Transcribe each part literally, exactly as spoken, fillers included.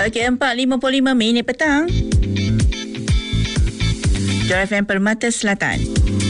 Okey, empat lima puluh lima minit petang. Joy F M Permata Selatan.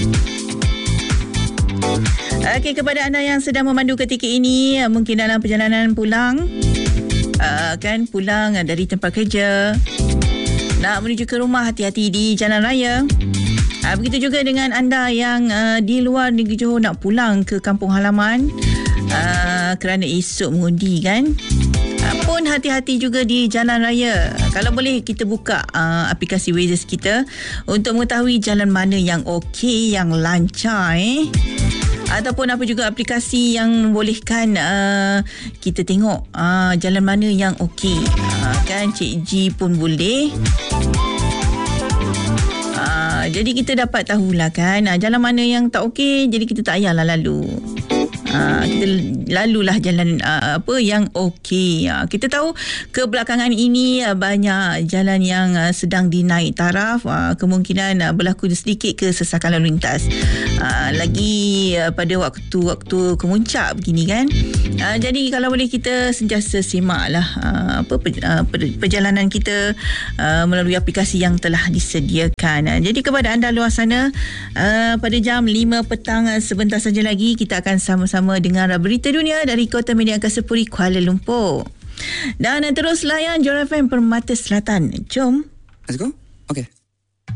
Okey, kepada anda yang sedang memandu ketika ini, mungkin dalam perjalanan pulang, uh, kan pulang dari tempat kerja, nak menuju ke rumah, hati-hati di jalan raya. Uh, begitu juga dengan anda yang uh, di luar negeri Johor nak pulang ke kampung halaman, uh, kerana esok mengundi kan. Uh, pun hati-hati juga di jalan raya. Kalau boleh kita buka uh, aplikasi Waze kita untuk mengetahui jalan mana yang okey, yang lancar eh. Ataupun apa juga aplikasi yang membolehkan uh, kita tengok uh, jalan mana yang okey. Uh, kan Cik G pun boleh. Uh, jadi kita dapat tahulah kan uh, jalan mana yang tak okey, jadi kita tak payahlah lalu. Uh, kita lalulah jalan uh, apa yang okey. Uh, kita tahu kebelakangan ini uh, banyak jalan yang uh, sedang dinaik taraf, uh, kemungkinan uh, berlaku sedikit kesesakan lalu lintas. Uh, lagi uh, pada waktu-waktu kemuncak begini kan. Uh, jadi kalau boleh kita sentiasa simaklah uh, apa uh, perjalanan kita uh, melalui aplikasi yang telah disediakan. Uh, jadi kepada anda luar sana, uh, pada jam lima petang uh, sebentar saja lagi kita akan sama-sama dengar berita dunia dari Kota Medan Kesepuri, Kuala Lumpur. Dan terus layan Joy F M Permata Selatan. Jom. Let's go. Okay.